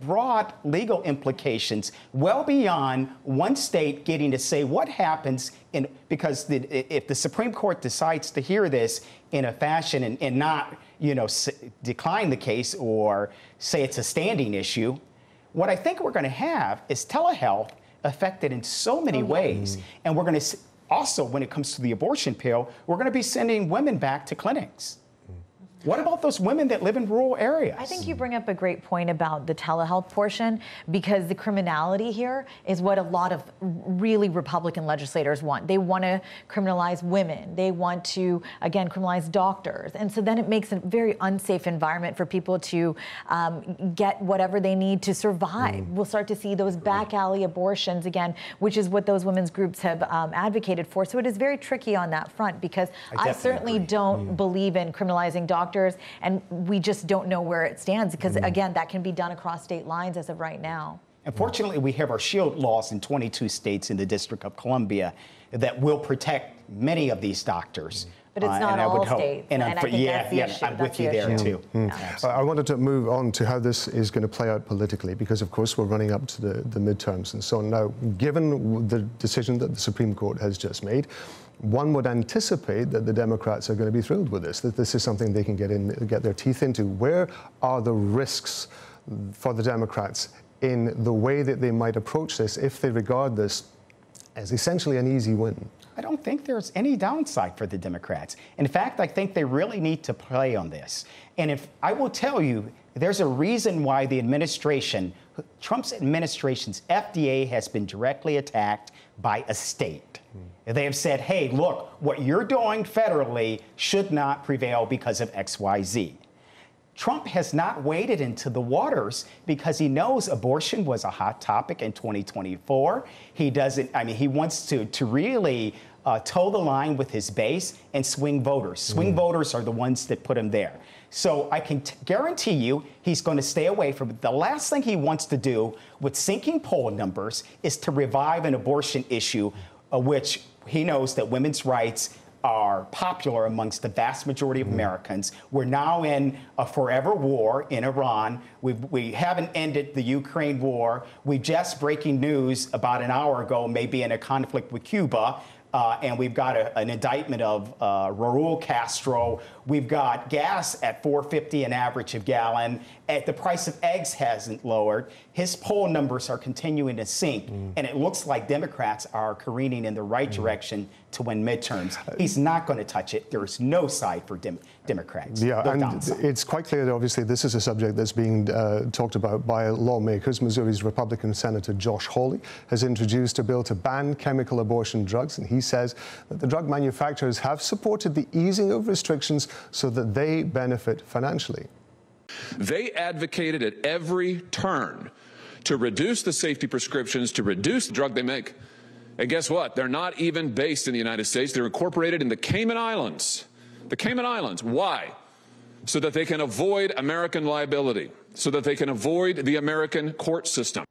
broad legal implications well beyond one state getting to say what happens because if the Supreme Court decides to hear this in a fashion and not, decline the case or say it's a standing issue, what I think we're going to have is telehealth affected in so many ways. And we're going to also, when it comes to the abortion pill, we're going to be sending women back to clinics. What about those women that live in rural areas? I think you bring up a great point about the telehealth portion, because the criminality here is what a lot of really Republican legislators want. They want to criminalize women. They want to, again, criminalize doctors. And so then it makes a very unsafe environment for people to get whatever they need to survive. We'll start to see those back alley abortions again, which is what those women's groups have advocated for. So it is very tricky on that front, because I certainly don't believe in criminalizing doctors. And we just don't know where it stands, because, again, that can be done across state lines as of right now. Unfortunately, we have our SHIELD laws in 22 states in the District of Columbia that will protect many of these doctors. But it's not all states. And I think that's the issue. I'm with you there, too. I wanted to move on to how this is going to play out politically, because, of course, we're running up to the midterms and so on. Now, given the decision that the Supreme Court has just made, one would anticipate that the Democrats are going to be thrilled with this, that this is something they can get their teeth into. Where are the risks for the Democrats in the way that they might approach this if they regard this as essentially an easy win? I don't think there's any downside for the Democrats. In fact, I think they really need to play on this. And if I will tell you, there's a reason why the administration, Trump's administration's FDA has been directly attacked by a state. They have said, hey, look, what you're doing federally should not prevail because of XYZ. Trump has not waded into the waters because he knows abortion was a hot topic in 2024. He wants to really toe the line with his base and swing voters. Swing voters are the ones that put him there. So I can guarantee you he's going to stay away from it. The last thing he wants to do with sinking poll numbers is to revive an abortion issue, which he knows that women's rights are popular amongst the vast majority of Americans. We're now in a forever war in Iran. We haven't ended the Ukraine war. We just breaking news about an hour ago, maybe in a conflict with Cuba. And we've got an indictment of Raul Castro. We've got gas at $4.50 an average a gallon. The price of eggs hasn't lowered. His poll numbers are continuing to sink. And it looks like Democrats are careening in the right direction to win midterms. He's not going to touch it. There's no side for Democrats. Yeah, and it's quite clear that obviously this is a subject that's being talked about by lawmakers. Missouri's Republican Senator Josh Hawley has introduced a bill to ban chemical abortion drugs, and he says that the drug manufacturers have supported the easing of restrictions so that they benefit financially. They advocated at every turn to reduce the safety prescriptions, to reduce the drug they make. And guess what? They're not even based in the United States. They're incorporated in the Cayman Islands. The Cayman Islands. Why? So that they can avoid American liability, so that they can avoid the American court system.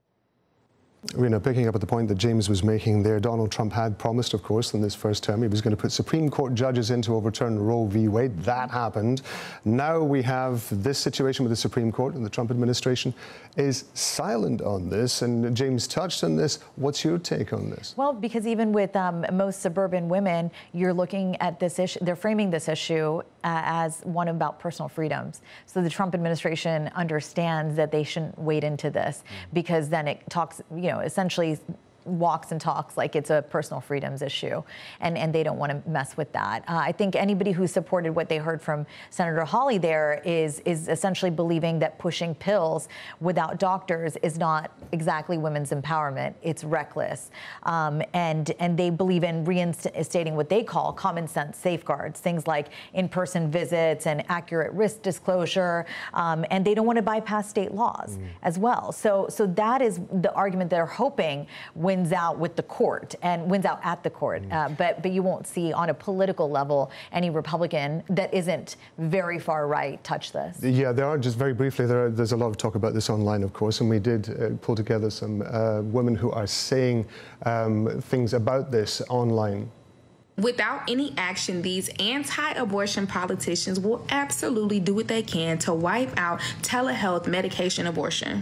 Picking up at the point that James was making there, Donald Trump had promised, of course, in this first term, he was going to put Supreme Court judges in to overturn Roe v. Wade. That happened. Now we have this situation with the Supreme Court, and the Trump administration is silent on this. And James touched on this. What's your take on this? Well, because even with most suburban women, you're looking at this issue, they're framing this issue as one about personal freedoms. So the Trump administration understands that they shouldn't wade into this, because then it talks, essentially walks and talks like it's a personal freedoms issue, and they don't want to mess with that. I think anybody who supported what they heard from Senator Hawley there is essentially believing that pushing pills without doctors is not exactly women's empowerment. It's reckless, and they believe in reinstating what they call common sense safeguards, things like in-person visits and accurate risk disclosure, and they don't want to bypass state laws as well. So that is the argument they're hoping wins out with the court and wins out at the court. But you won't see on a political level any Republican that isn't very far right touch this. Yeah, there are, just very briefly, there's a lot of talk about this online, of course, and we did pull together some women who are saying things about this online. Without any action, these anti-abortion politicians will absolutely do what they can to wipe out telehealth medication abortion.